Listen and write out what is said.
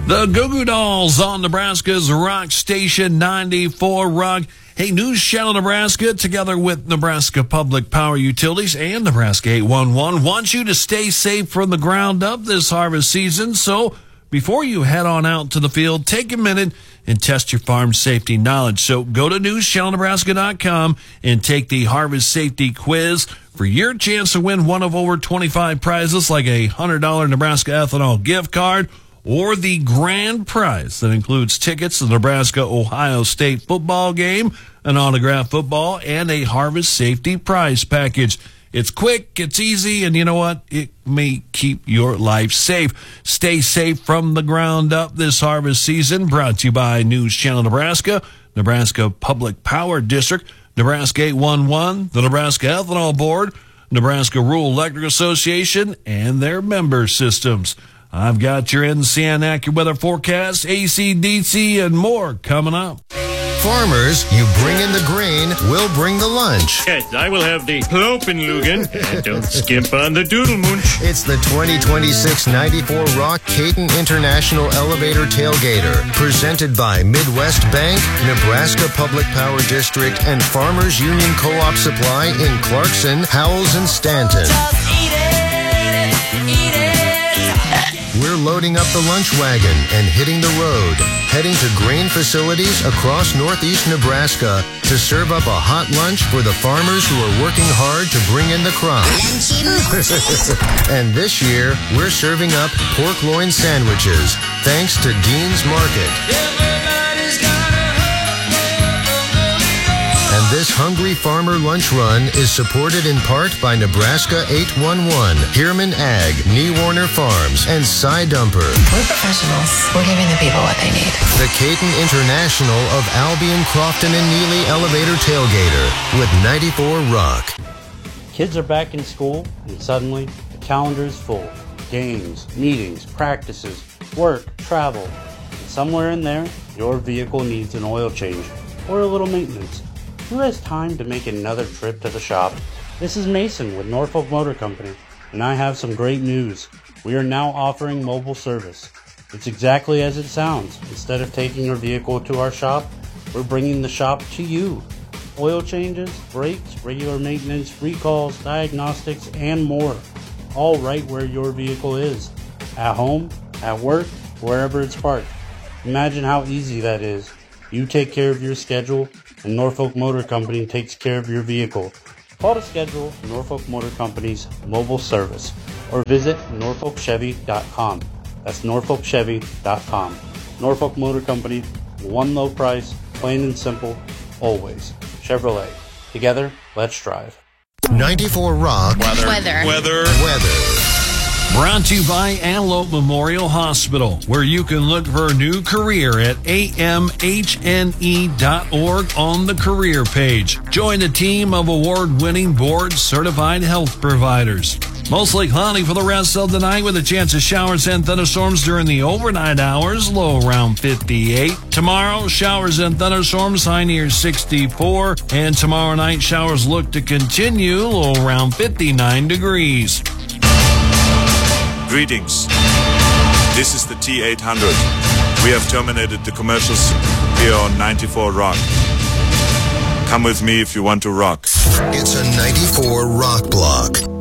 The Goo Goo Dolls on Nebraska's Rock Station 94 Rock. Hey, News Channel Nebraska, together with Nebraska Public Power Utilities and Nebraska 811, wants you to stay safe from the ground up this harvest season. So before you head on out to the field, take a minute and test your farm safety knowledge. So go to newschannelnebraska.com and take the Harvest Safety Quiz for your chance to win one of over 25 prizes like a $100 Nebraska ethanol gift card, or the grand prize that includes tickets to the Nebraska-Ohio State football game, an autographed football, and a Harvest Safety prize package. It's quick, it's easy, and you know what? It may keep your life safe. Stay safe from the ground up this harvest season. Brought to you by News Channel Nebraska, Nebraska Public Power District, Nebraska 811, the Nebraska Ethanol Board, Nebraska Rural Electric Association, and their member systems. I've got your NCN AccuWeather forecast, AC/DC, and more coming up. Farmers, you bring in the grain, we'll bring the lunch. Yes, I will have the Plopenlugen, and don't skimp on the Doodlemunch. It's the 2026 94 Rock Caton International Elevator Tailgater, presented by Midwest Bank, Nebraska Public Power District, and Farmers Union Co-op Supply in Clarkson, Howells, and Stanton. We're loading up the lunch wagon and hitting the road, heading to grain facilities across northeast Nebraska to serve up a hot lunch for the farmers who are working hard to bring in the crop. And this year, we're serving up pork loin sandwiches, thanks to Dean's Market. And this Hungry Farmer Lunch Run is supported in part by Nebraska 811, Hierman Ag, Nee Warner Farms, and Cy Dumper. We're professionals. We're giving the people what they need. The Caton International of Albion, Crofton, and Neely Elevator Tailgater with 94 Rock. Kids are back in school, and suddenly the calendar is full. Games, meetings, practices, work, travel. And somewhere in there, your vehicle needs an oil change or a little maintenance. Who has time to make another trip to the shop? This is Mason with Norfolk Motor Company, and I have some great news. We are now offering mobile service. It's exactly as it sounds. Instead of taking your vehicle to our shop, we're bringing the shop to you. Oil changes, brakes, regular maintenance, recalls, diagnostics, and more. All right where your vehicle is. At home, at work, wherever it's parked. Imagine how easy that is. You take care of your schedule, and Norfolk Motor Company takes care of your vehicle. Call to schedule Norfolk Motor Company's mobile service or visit norfolkchevy.com. That's norfolkchevy.com. Norfolk Motor Company, one low price, plain and simple, always. Chevrolet. Together, let's drive. 94 Rock. Weather. Brought to you by Antelope Memorial Hospital, where you can look for a new career at amhne.org on the career page. Join a team of award-winning board-certified health providers. Mostly cloudy for the rest of the night with a chance of showers and thunderstorms during the overnight hours, low around 58. Tomorrow, showers and thunderstorms, high near 64. And tomorrow night, showers look to continue, low around 59 degrees. Greetings. This is the T800. We have terminated the commercials here on 94 Rock. Come with me if you want to rock. It's a 94 Rock Block.